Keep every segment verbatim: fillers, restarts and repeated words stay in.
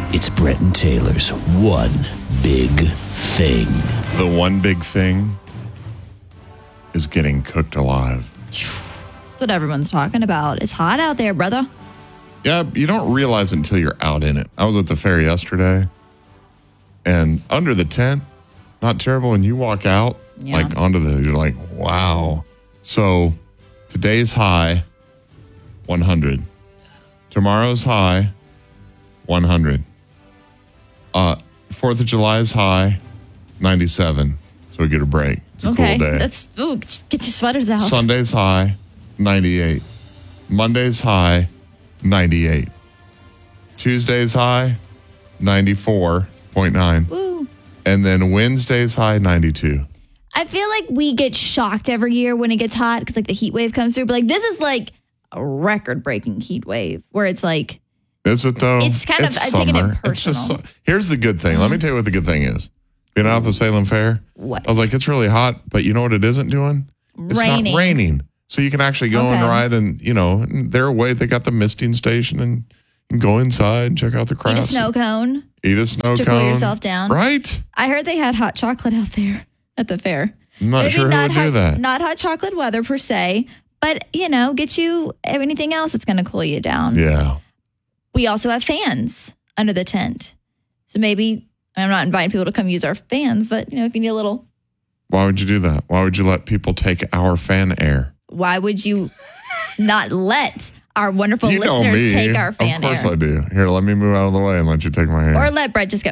It's Brett and Taylor's One Big Thing. The one big thing is getting cooked alive. That's what everyone's talking about. It's hot out there, brother. Yeah, you don't realize it until you're out in it. I was at the fair yesterday, and under the tent, not terrible. And you walk out, Yeah. like onto the, you're like, wow. So today's high, one hundred. Tomorrow's high, one hundred. Uh, Fourth of July's high, ninety-seven. So we get a break. It's a Okay, cool day. that's ooh, get your sweaters out. Sunday's high, ninety-eight. Monday's high, ninety-eight. Tuesday's high, ninety-four point nine. Ooh. And then Wednesday's high, ninety-two. I feel like we get shocked every year when it gets hot because like the heat wave comes through. But like this is like a record-breaking heat wave where it's like Is it though? It's kind of- I'm taking it It's just personal. su- here's the good thing. Let me tell you what the good thing is. Being out at the Salem Fair, what? I was like, it's really hot, but you know what it isn't doing? It's Raining. not raining. So you can actually go and Okay. ride, and you know, and they're away. They got the misting station, and you can go inside and check out the Eat a crafts. snow cone. Eat a snow to cone. cool yourself down. Right? I heard they had hot chocolate out there at the fair. I'm not Maybe sure who not would hot, do that. Not hot chocolate weather per se, but you know, get you anything else that's going to cool you down. Yeah. We also have fans under the tent, so maybe I'm not inviting people to come use our fans, but you know, if you need a little, Why would you do that? Why would you let people take our fan air? why would you not let our wonderful You know listeners me. take our fan Of course air? I do. Here, let me move out of the way and let you take my hair. Or let Brett just go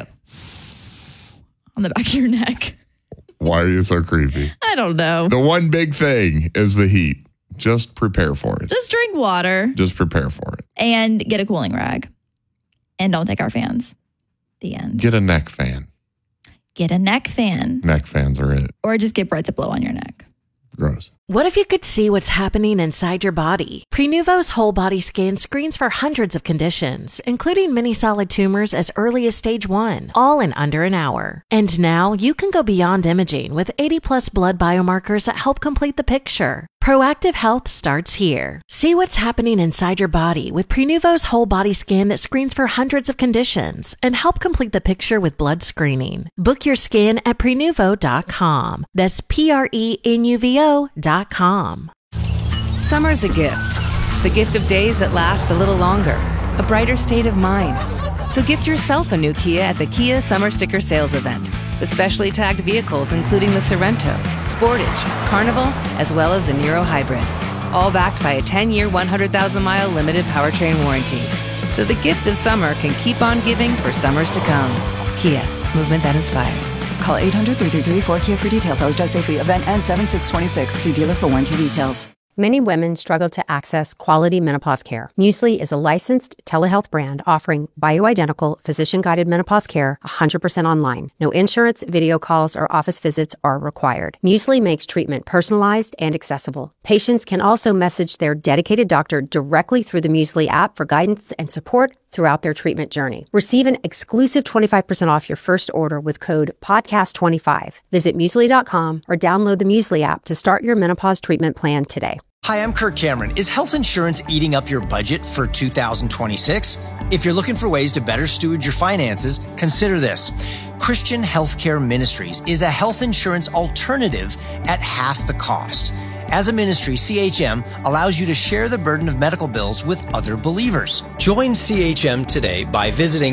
on the back of your neck. Why are you so creepy? I don't know. The one big thing is the heat. Just prepare for it. Just drink water Just prepare for it. and get a cooling rag. And don't take our fans. The end. Get a neck fan. Get a neck fan. Neck fans are it. Or just get Brett to blow on your neck. Gross. What if you could see what's happening inside your body? Prenuvo's whole body scan screens for hundreds of conditions, including many solid tumors as early as stage one, all in under an hour. And now you can go beyond imaging with eighty plus blood biomarkers that help complete the picture. Proactive health starts here. See what's happening inside your body with Prenuvo's whole body scan that screens for hundreds of conditions and help complete the picture with blood screening. Book your scan at prenuvo dot com. That's P R E N U V O dot com. Summer's a gift. The gift of days that last a little longer. A brighter state of mind. So gift yourself a new Kia at the Kia Summer Sticker Sales Event. With specially tagged vehicles including the Sorrento, Sportage, Carnival, as well as the Niro Hybrid. All backed by a ten-year, one hundred thousand mile limited powertrain warranty. So the gift of summer can keep on giving for summers to come. Kia, movement that inspires. Call eight hundred, three three three, four Kia for details. Always drive safely. Event ends seven six twenty-six. See dealer for warranty details. Many women struggle to access quality menopause care. Muesli is a licensed telehealth brand offering bioidentical, physician-guided menopause care one hundred percent online. No insurance, video calls, or office visits are required. Muesli makes treatment personalized and accessible. Patients can also message their dedicated doctor directly through the Muesli app for guidance and support throughout their treatment journey. Receive an exclusive twenty-five percent off your first order with code podcast twenty-five. Visit muesli dot com or download the Muesli app to start your menopause treatment plan today. Hi, I'm Kirk Cameron. Is health insurance eating up your budget for two thousand twenty-six? If you're looking for ways to better steward your finances, consider this. Christian Healthcare Ministries is a health insurance alternative at half the cost. As a ministry, C H M allows you to share the burden of medical bills with other believers. Join C H M today by visiting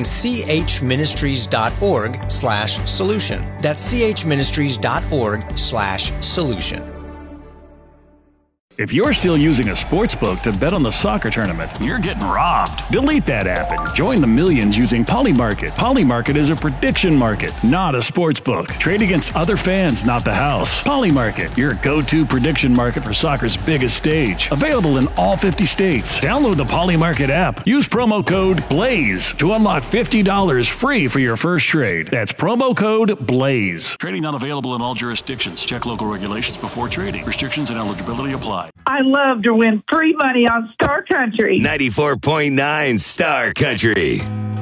chministries.org slash solution. That's chministries.org slash solution. If you're still using a sportsbook to bet on the soccer tournament, you're getting robbed. Delete that app and join the millions using Polymarket. Polymarket is a prediction market, not a sportsbook. Trade against other fans, not the house. Polymarket, your go-to prediction market for soccer's biggest stage. Available in all fifty states. Download the Polymarket app. Use promo code BLAZE to unlock fifty dollars free for your first trade. That's promo code BLAZE. Trading not available in all jurisdictions. Check local regulations before trading. Restrictions and eligibility apply. I love to win free money on Star Country. ninety-four point nine Star Country.